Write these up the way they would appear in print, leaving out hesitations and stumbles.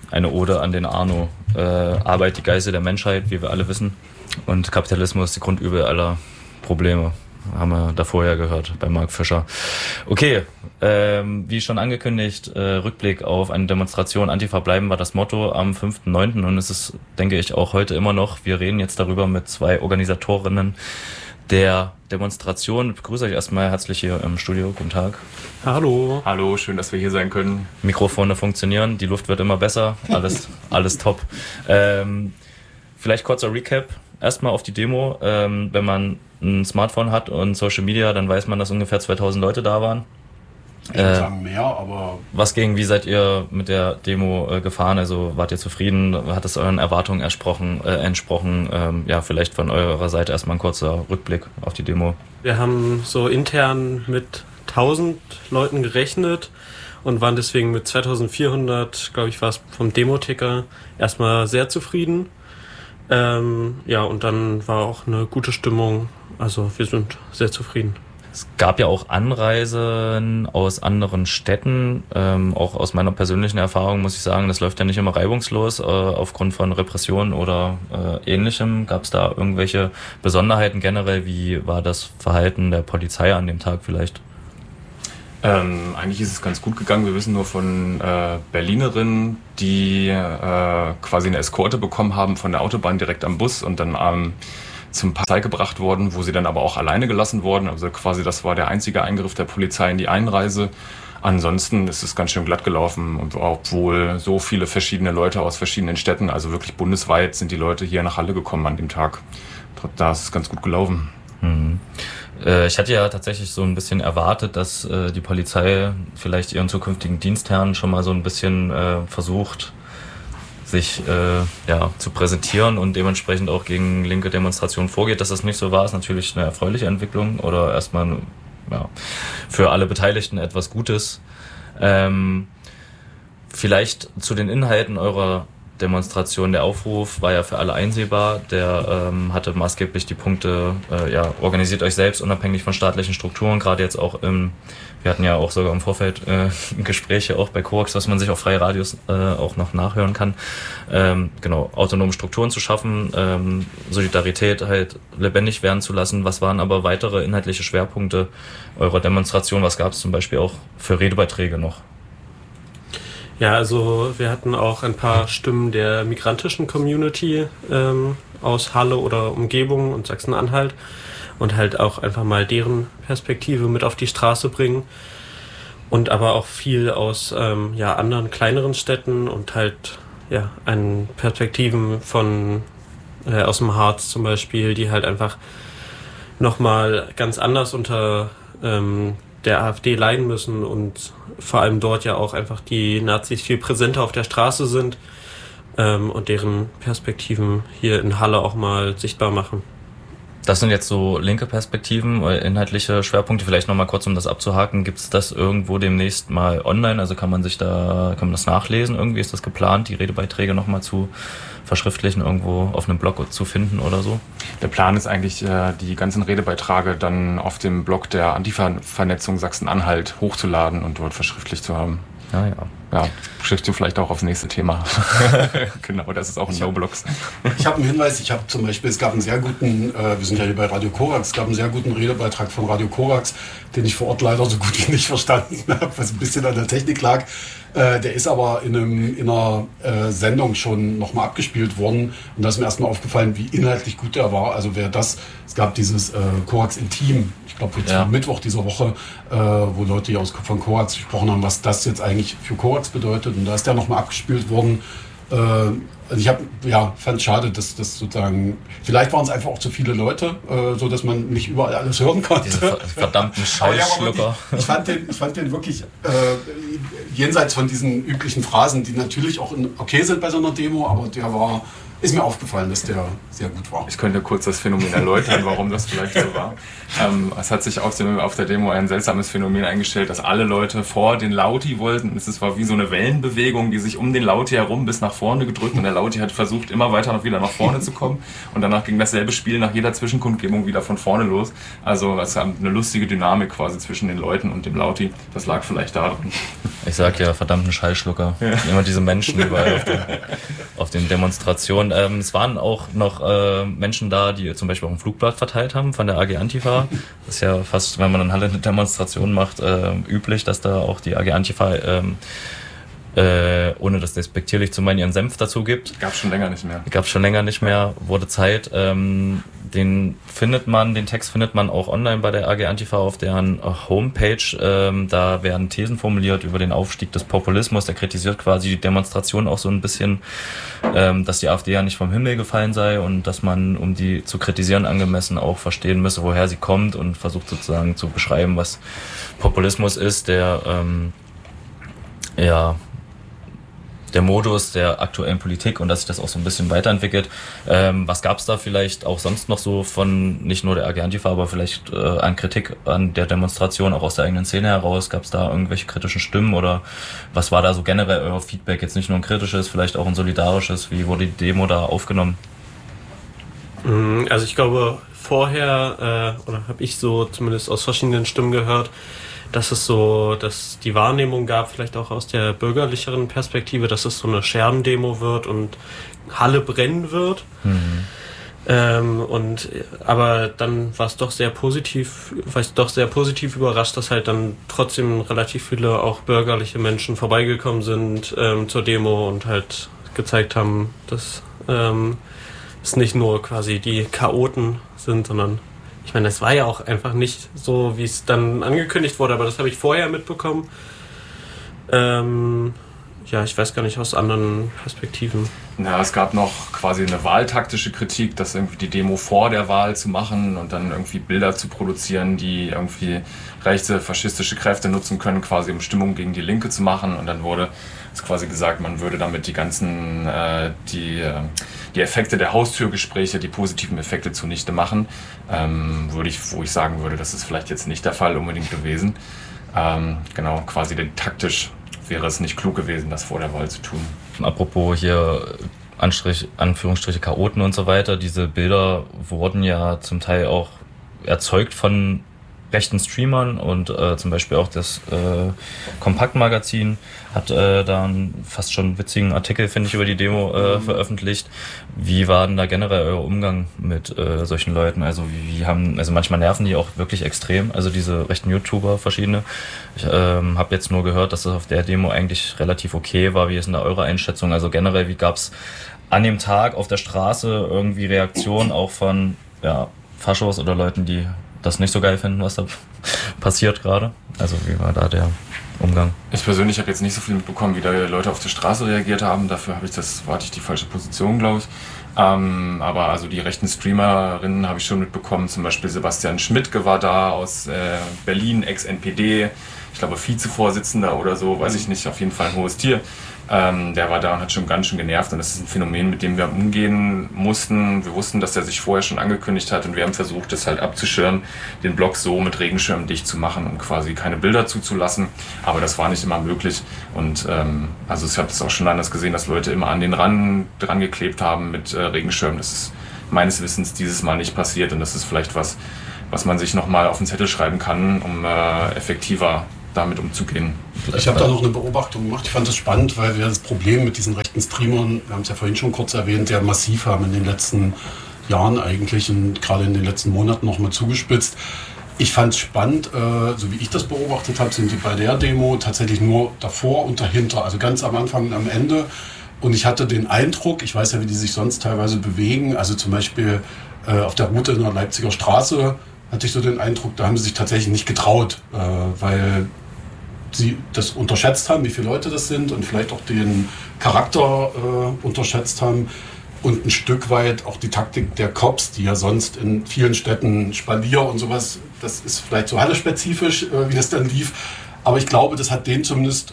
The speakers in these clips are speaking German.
eine Ode an den Arno. Arbeit die Geißel der Menschheit, wie wir alle wissen. Und Kapitalismus die Grundübel aller Probleme. Haben wir davor ja gehört bei Mark Fischer. Okay, wie schon angekündigt, Rückblick auf eine Demonstration Antifa bleiben war das Motto am 5.9. und es ist, denke ich, auch heute immer noch. Wir reden jetzt darüber mit 2 Organisatorinnen der Demonstration. Ich begrüße euch erstmal herzlich hier im Studio. Guten Tag. Hallo. Hallo, schön, dass wir hier sein können. Mikrofone funktionieren, die Luft wird immer besser, alles top. Vielleicht kurzer Recap. Erstmal auf die Demo. Wenn man ein Smartphone hat und Social Media, dann weiß man, dass ungefähr 2000 Leute da waren. Ich würde sagen mehr, aber... Wie seid ihr mit der Demo gefahren? Also wart ihr zufrieden? Hat es euren Erwartungen entsprochen? Ja, vielleicht von eurer Seite erstmal ein kurzer Rückblick auf die Demo. Wir haben so intern mit 1000 Leuten gerechnet und waren deswegen mit 2400, glaube ich, war es vom Demoticker, erstmal sehr zufrieden. Ja, und dann war auch eine gute Stimmung. Also wir sind sehr zufrieden. Es gab ja auch Anreisen aus anderen Städten. Auch aus meiner persönlichen Erfahrung muss ich sagen, das läuft ja nicht immer reibungslos. Aufgrund von Repressionen oder Ähnlichem. Gab es da irgendwelche Besonderheiten generell? Wie war das Verhalten der Polizei an dem Tag vielleicht? Eigentlich ist es ganz gut gegangen. Wir wissen nur von Berlinerinnen, die quasi eine Eskorte bekommen haben von der Autobahn direkt am Bus und dann zum Polizei gebracht wurden, wo sie dann aber auch alleine gelassen wurden. Also quasi das war der einzige Eingriff der Polizei in die Einreise. Ansonsten ist es ganz schön glatt gelaufen, und obwohl so viele verschiedene Leute aus verschiedenen Städten, also wirklich bundesweit, sind die Leute hier nach Halle gekommen an dem Tag. Da ist es ganz gut gelaufen. Mhm. Ich hatte ja tatsächlich so ein bisschen erwartet, dass die Polizei vielleicht ihren zukünftigen Dienstherren schon mal so ein bisschen versucht, sich zu präsentieren und dementsprechend auch gegen linke Demonstrationen vorgeht. Dass das nicht so war, ist natürlich eine erfreuliche Entwicklung oder erstmal für alle Beteiligten etwas Gutes. Vielleicht zu den Inhalten eurer Demonstration. Der Aufruf war ja für alle einsehbar. Der hatte maßgeblich die Punkte, organisiert euch selbst unabhängig von staatlichen Strukturen. Gerade jetzt auch wir hatten ja auch sogar im Vorfeld Gespräche auch bei Coax, was man sich auf Freie Radios auch noch nachhören kann. Autonome Strukturen zu schaffen, Solidarität halt lebendig werden zu lassen. Was waren aber weitere inhaltliche Schwerpunkte eurer Demonstration? Was gab es zum Beispiel auch für Redebeiträge noch? Ja, also wir hatten auch ein paar Stimmen der migrantischen Community aus Halle oder Umgebung und Sachsen-Anhalt und halt auch einfach mal deren Perspektive mit auf die Straße bringen und aber auch viel aus anderen kleineren Städten und halt einen Perspektiven von aus dem Harz zum Beispiel, die halt einfach nochmal ganz anders unter der AfD leiden müssen und vor allem dort ja auch einfach die Nazis viel präsenter auf der Straße sind und deren Perspektiven hier in Halle auch mal sichtbar machen. Das sind jetzt so linke Perspektiven, inhaltliche Schwerpunkte. Vielleicht nochmal kurz, um das abzuhaken. Gibt es das irgendwo demnächst mal online? Also kann man das nachlesen? Irgendwie ist das geplant, die Redebeiträge nochmal zu verschriftlichen, irgendwo auf einem Blog zu finden oder so? Der Plan ist eigentlich, die ganzen Redebeiträge dann auf dem Blog der Antifa-Vernetzung Sachsen-Anhalt hochzuladen und dort verschriftlicht zu haben. Ah, ja, schickst du vielleicht auch aufs nächste Thema. Genau, das ist auch ein No-Blogs. Ich habe einen Hinweis, es gab einen sehr guten, wir sind ja hier bei Radio Korax, es gab einen sehr guten Redebeitrag von Radio Korax, den ich vor Ort leider so gut wie nicht verstanden habe, was ein bisschen an der Technik lag. Der ist aber in einer Sendung schon nochmal abgespielt worden und da ist mir erstmal aufgefallen, wie inhaltlich gut der war. Also es gab dieses Korax Intim, ich glaube Mittwoch dieser Woche, wo Leute hier von Korax gesprochen haben, was das jetzt eigentlich für Korax bedeutet, und da ist der nochmal abgespielt worden. Ich fand es schade, dass das sozusagen, vielleicht waren es einfach auch zu viele Leute, so dass man nicht überall alles hören konnte. Diese verdammten Scheißschlucker. Ich fand den wirklich jenseits von diesen üblichen Phrasen, die natürlich auch okay sind bei so einer Demo, aber ist mir aufgefallen, dass der sehr gut war. Ich könnte kurz das Phänomen erläutern, warum das vielleicht so war. Es hat sich auf der Demo ein seltsames Phänomen eingestellt, dass alle Leute vor den Lauti wollten. Es war wie so eine Wellenbewegung, die sich um den Lauti herum bis nach vorne gedrückt, und der Lauti hat versucht, immer weiter noch wieder nach vorne zu kommen und danach ging dasselbe Spiel nach jeder Zwischenkundgebung wieder von vorne los. Also es hat eine lustige Dynamik quasi zwischen den Leuten und dem Lauti. Das lag vielleicht daran. Ich sag ja, verdammten Schallschlucker. Ja. Immer diese Menschen überall auf den Demonstrationen. Es waren auch noch Menschen da, die zum Beispiel auch ein Flugblatt verteilt haben von der AG Antifa. Das ist ja fast, wenn man in Halle eine Demonstration macht, üblich, dass da auch die AG Antifa, ohne das despektierlich zu meinen, ihren Senf dazu gibt. Gab's schon länger nicht mehr. Wurde Zeit. Den Text findet man auch online bei der AG Antifa auf deren Homepage. Da werden Thesen formuliert über den Aufstieg des Populismus. Der kritisiert quasi die Demonstration auch so ein bisschen, dass die AfD ja nicht vom Himmel gefallen sei und dass man, um die zu kritisieren, angemessen auch verstehen müsse, woher sie kommt, und versucht sozusagen zu beschreiben, was Populismus ist, der Modus der aktuellen Politik, und dass sich das auch so ein bisschen weiterentwickelt. Was gab es da vielleicht auch sonst noch so von nicht nur der AG Antifa, aber vielleicht an Kritik an der Demonstration, auch aus der eigenen Szene heraus? Gab es da irgendwelche kritischen Stimmen, oder was war da so generell euer Feedback? Jetzt nicht nur ein kritisches, vielleicht auch ein solidarisches. Wie wurde die Demo da aufgenommen? Also ich glaube, vorher, oder habe ich so zumindest aus verschiedenen Stimmen gehört, dass die Wahrnehmung gab, vielleicht auch aus der bürgerlicheren Perspektive, dass es so eine Scherbendemo wird und Halle brennen wird. Aber dann war ich doch sehr positiv überrascht, dass halt dann trotzdem relativ viele auch bürgerliche Menschen vorbeigekommen sind zur Demo und halt gezeigt haben, dass es nicht nur quasi die Chaoten sind, sondern ich meine, das war ja auch einfach nicht so, wie es dann angekündigt wurde, aber das habe ich vorher mitbekommen. Ich weiß gar nicht, aus anderen Perspektiven. Ja, es gab noch quasi eine wahltaktische Kritik, dass irgendwie die Demo vor der Wahl zu machen und dann irgendwie Bilder zu produzieren, die irgendwie rechte, faschistische Kräfte nutzen können, quasi um Stimmung gegen die Linke zu machen. Und dann wurde es quasi gesagt, man würde damit die ganzen, die Effekte der Haustürgespräche, die positiven Effekte zunichte machen. Wo ich sagen würde, das ist vielleicht jetzt nicht der Fall unbedingt gewesen. Genau, quasi taktisch wäre es nicht klug gewesen, das vor der Wahl zu tun. Apropos hier Anführungsstriche Chaoten und so weiter, diese Bilder wurden ja zum Teil auch erzeugt von rechten Streamern, und zum Beispiel auch das Kompaktmagazin hat da einen fast schon witzigen Artikel, finde ich, über die Demo veröffentlicht. Wie war denn da generell euer Umgang mit solchen Leuten? Also also manchmal nerven die auch wirklich extrem, also diese rechten YouTuber, verschiedene. Ich habe jetzt nur gehört, dass das auf der Demo eigentlich relativ okay war. Wie ist denn da eure Einschätzung? Also generell, wie gab's an dem Tag auf der Straße irgendwie Reaktionen auch von Faschos oder Leuten, die das nicht so geil finden, was da passiert gerade? Also wie war da der Umgang? Ich persönlich habe jetzt nicht so viel mitbekommen, wie da Leute auf der Straße reagiert haben. Dafür hatte ich die falsche Position, glaube ich. Aber also die rechten Streamerinnen habe ich schon mitbekommen. Zum Beispiel Sebastian Schmidt war da aus Berlin, Ex-NPD, ich glaube Vizevorsitzender oder so, weiß ich nicht, auf jeden Fall ein hohes Tier. Der war da und hat schon ganz schön genervt, und das ist ein Phänomen, mit dem wir umgehen mussten. Wir wussten, dass er sich vorher schon angekündigt hat, und wir haben versucht, das halt abzuschirmen, den Blog so mit Regenschirm dicht zu machen, um quasi keine Bilder zuzulassen. Aber das war nicht immer möglich, und also ich habe das auch schon anders gesehen, dass Leute immer an den Rand dran geklebt haben mit Regenschirm. Das ist meines Wissens dieses Mal nicht passiert, und das ist vielleicht was man sich nochmal auf den Zettel schreiben kann, um effektiver damit umzugehen. Ich habe da noch eine Beobachtung gemacht. Ich fand das spannend, weil wir das Problem mit diesen rechten Streamern, wir haben es ja vorhin schon kurz erwähnt, der massiv haben in den letzten Jahren eigentlich und gerade in den letzten Monaten nochmal zugespitzt. Ich fand es spannend, so wie ich das beobachtet habe, sind die bei der Demo tatsächlich nur davor und dahinter, also ganz am Anfang und am Ende. Und ich hatte den Eindruck, ich weiß ja, wie die sich sonst teilweise bewegen, also zum Beispiel auf der Route in der Leipziger Straße hatte ich so den Eindruck, da haben sie sich tatsächlich nicht getraut, weil sie das unterschätzt haben, wie viele Leute das sind, und vielleicht auch den Charakter unterschätzt haben und ein Stück weit auch die Taktik der Cops, die ja sonst in vielen Städten Spalier und sowas, das ist vielleicht so Halle-spezifisch, wie das dann lief. Aber ich glaube, das hat die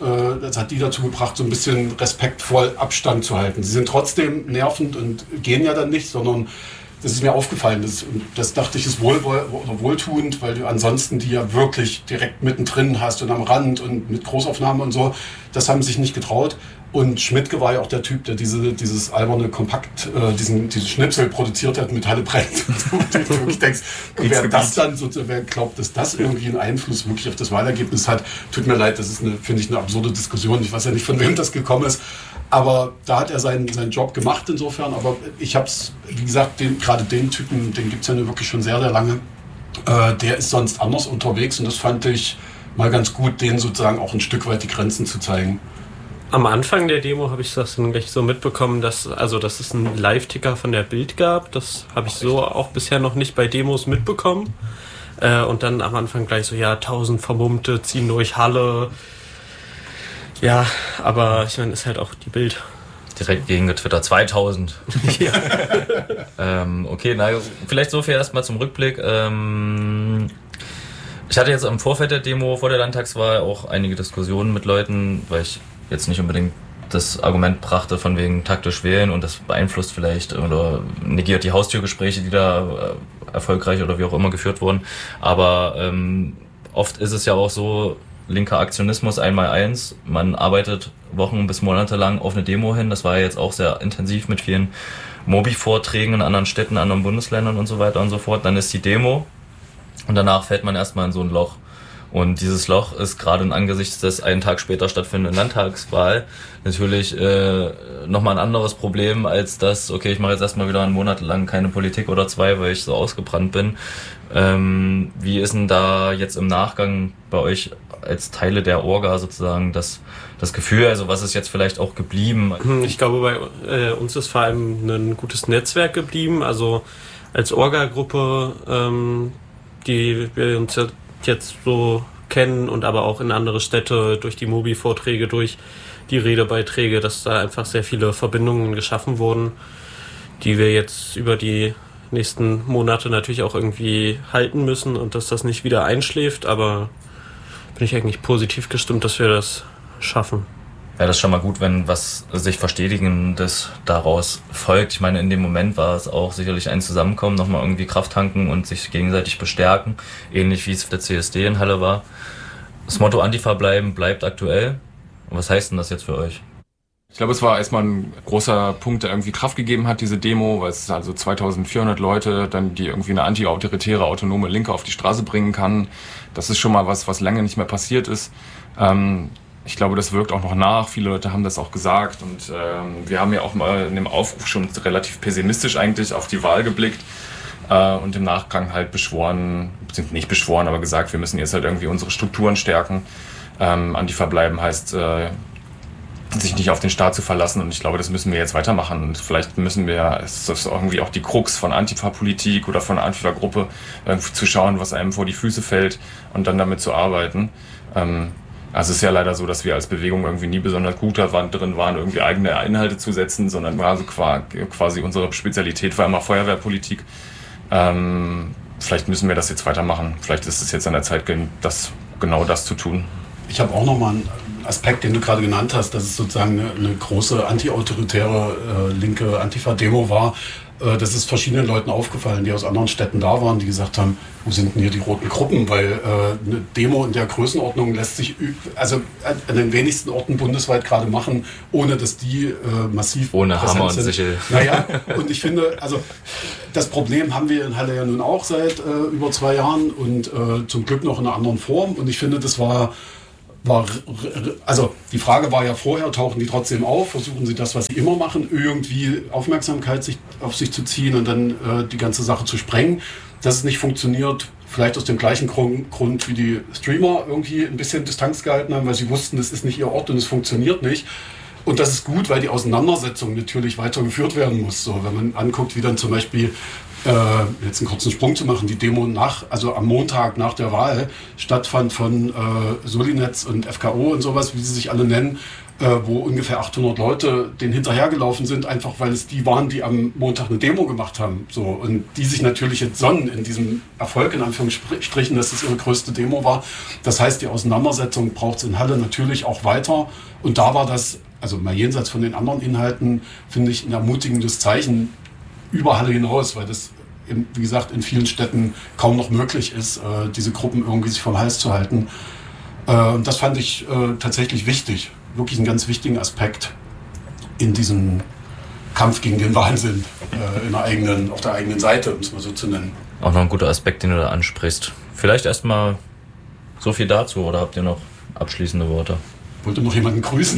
dazu gebracht, so ein bisschen respektvoll Abstand zu halten. Sie sind trotzdem nervend und gehen ja dann nicht, sondern das ist mir aufgefallen. Das dachte ich, ist wohltuend, weil du ansonsten die ja wirklich direkt mittendrin hast und am Rand und mit Großaufnahmen und so. Das haben sie sich nicht getraut. Und Schmidtke war ja auch der Typ, der dieses alberne Kompakt, diesen Schnipsel produziert hat mit Halle brennt. Und du wirklich denkst, wer das dann wer glaubt, dass das irgendwie einen Einfluss wirklich auf das Wahlergebnis hat, tut mir leid, das ist finde ich, eine absurde Diskussion. Ich weiß ja nicht, von wem das gekommen ist. Aber da hat er seinen Job gemacht insofern. Aber ich habe es, wie gesagt, gerade den Typen, den gibt es ja nur wirklich schon sehr, sehr lange. Der ist sonst anders unterwegs und das fand ich mal ganz gut, denen sozusagen auch ein Stück weit die Grenzen zu zeigen. Am Anfang der Demo habe ich das dann gleich so mitbekommen, dass es einen Live-Ticker von der Bild gab. Das habe ich so auch bisher noch nicht bei Demos mitbekommen. Und dann am Anfang gleich so, 1000 Vermummte ziehen durch Halle. Ja, aber ich meine, ist halt auch die Bild. Direkt gegen Twitter 2000. Ja. Okay, vielleicht so viel erstmal zum Rückblick. Ich hatte jetzt im Vorfeld der Demo vor der Landtagswahl auch einige Diskussionen mit Leuten, weil ich jetzt nicht unbedingt das Argument brachte von wegen taktisch wählen und das beeinflusst vielleicht oder negiert die Haustürgespräche, die da erfolgreich oder wie auch immer geführt wurden. Aber oft ist es ja auch so, linker Aktionismus 1x1. Man arbeitet Wochen bis Monate lang auf eine Demo hin. Das war ja jetzt auch sehr intensiv mit vielen Mobi-Vorträgen in anderen Städten, anderen Bundesländern und so weiter und so fort. Dann ist die Demo und danach fällt man erstmal in so ein Loch. Und dieses Loch ist gerade in angesichts des einen Tag später stattfindenden Landtagswahl natürlich nochmal ein anderes Problem als das, okay, ich mache jetzt erstmal wieder einen Monat lang keine Politik oder 2, weil ich so ausgebrannt bin. Wie ist denn da jetzt im Nachgang bei euch als Teile der Orga sozusagen das Gefühl, also was ist jetzt vielleicht auch geblieben? Ich glaube, bei uns ist vor allem ein gutes Netzwerk geblieben, also als Orga-Gruppe, die wir uns jetzt so kennen und aber auch in andere Städte durch die Mobi-Vorträge, durch die Redebeiträge, dass da einfach sehr viele Verbindungen geschaffen wurden, die wir jetzt über die nächsten Monate natürlich auch irgendwie halten müssen und dass das nicht wieder einschläft, aber bin ich eigentlich positiv gestimmt, dass wir das schaffen. Ja, das ist schon mal gut, wenn was sich Verstetigendes daraus folgt. Ich meine, in dem Moment war es auch sicherlich ein Zusammenkommen, nochmal irgendwie Kraft tanken und sich gegenseitig bestärken, ähnlich wie es für der CSD in Halle war. Das Motto Antifa bleibt aktuell. Und was heißt denn das jetzt für euch? Ich glaube, es war erstmal ein großer Punkt, der irgendwie Kraft gegeben hat, diese Demo, weil es also 2400 Leute, dann die irgendwie eine anti-autoritäre, autonome Linke auf die Straße bringen kann. Das ist schon mal was lange nicht mehr passiert ist. Ich glaube, das wirkt auch noch nach. Viele Leute haben das auch gesagt und wir haben ja auch mal in dem Aufruf schon relativ pessimistisch eigentlich auf die Wahl geblickt und im Nachgang halt nicht beschworen, aber gesagt, wir müssen jetzt halt irgendwie unsere Strukturen stärken. Antifa bleiben heißt, sich nicht auf den Staat zu verlassen und ich glaube, das müssen wir jetzt weitermachen und vielleicht müssen wir, es ist irgendwie auch die Krux von Antifa-Politik oder von einer Antifa-Gruppe, irgendwie zu schauen, was einem vor die Füße fällt und dann damit zu arbeiten. Also es ist ja leider so, dass wir als Bewegung irgendwie nie besonders gut drin waren, irgendwie eigene Inhalte zu setzen, sondern also quasi unsere Spezialität war immer Feuerwehrpolitik. Vielleicht müssen wir das jetzt weitermachen. Vielleicht ist es jetzt an der Zeit, genau das zu tun. Ich habe auch nochmal einen Aspekt, den du gerade genannt hast, dass es sozusagen eine große anti-autoritäre linke Antifa-Demo war. Das ist verschiedenen Leuten aufgefallen, die aus anderen Städten da waren, die gesagt haben, wo sind denn hier die roten Gruppen? Weil eine Demo in der Größenordnung lässt sich an den wenigsten Orten bundesweit gerade machen, ohne dass die massiv ohne Hammer und Sichel. Naja, und ich finde, also das Problem haben wir in Halle ja nun auch seit über 2 Jahren und zum Glück noch in einer anderen Form. Und ich finde, das war also die Frage war ja vorher, tauchen die trotzdem auf, versuchen sie das, was sie immer machen, irgendwie Aufmerksamkeit auf sich zu ziehen und dann die ganze Sache zu sprengen. Dass es nicht funktioniert, vielleicht aus dem gleichen Grund wie die Streamer irgendwie ein bisschen Distanz gehalten haben, weil sie wussten, das ist nicht ihr Ort und es funktioniert nicht. Und das ist gut, weil die Auseinandersetzung natürlich weitergeführt werden muss. So, wenn man anguckt, wie dann zum Beispiel jetzt einen kurzen Sprung zu machen, die Demo also am Montag nach der Wahl stattfand von Solinetz und FKO und sowas, wie sie sich alle nennen, wo ungefähr 800 Leute denen hinterhergelaufen sind, einfach weil es die waren, die am Montag eine Demo gemacht haben. So, und die sich natürlich jetzt sonnen in diesem Erfolg, in Anführungsstrichen, dass es ihre größte Demo war. Das heißt, die Auseinandersetzung braucht es in Halle natürlich auch weiter. Und da war das, also mal jenseits von den anderen Inhalten, finde ich ein ermutigendes Zeichen über Halle hinaus, weil das, wie gesagt, in vielen Städten kaum noch möglich ist, diese Gruppen irgendwie sich vom Hals zu halten. Das fand ich tatsächlich wichtig, wirklich einen ganz wichtigen Aspekt. in diesem Kampf gegen den Wahnsinn auf der eigenen Seite, um es mal so zu nennen. Auch noch ein guter Aspekt, den du da ansprichst. Vielleicht erstmal so viel dazu, oder habt ihr noch abschließende Worte? Wollte noch jemanden grüßen.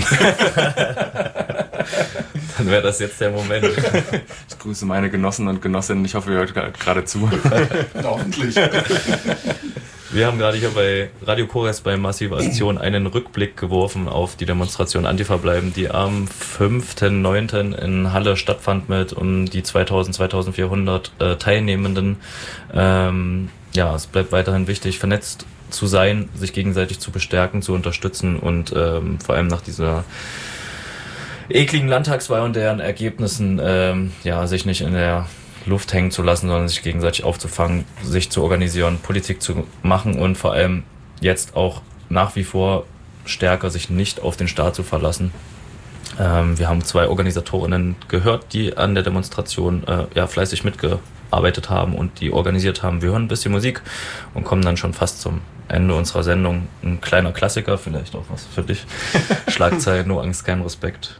Dann wäre das jetzt der Moment. Ich grüße meine Genossen und Genossinnen. Ich hoffe, ihr hört gerade zu. Hoffentlich. Wir haben gerade hier bei Radio Korax bei Massive Aktion einen Rückblick geworfen auf die Demonstration Antifa bleiben, die am 5.9. in Halle stattfand mit um die 2400 Teilnehmenden. Es bleibt weiterhin wichtig, vernetzt zu sein, sich gegenseitig zu bestärken, zu unterstützen und vor allem nach dieser ekligen Landtagswahl und deren Ergebnissen sich nicht in der Luft hängen zu lassen, sondern sich gegenseitig aufzufangen, sich zu organisieren, Politik zu machen und vor allem jetzt auch nach wie vor stärker sich nicht auf den Staat zu verlassen. Wir haben 2 Organisatorinnen gehört, die an der Demonstration fleißig mitgearbeitet haben und die organisiert haben. Wir hören ein bisschen Musik und kommen dann schon fast zum Ende unserer Sendung. Ein kleiner Klassiker, vielleicht auch was für dich. Schlagzeilen, nur Angst, kein Respekt.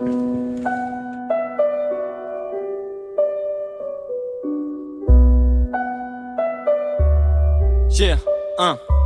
Yeah,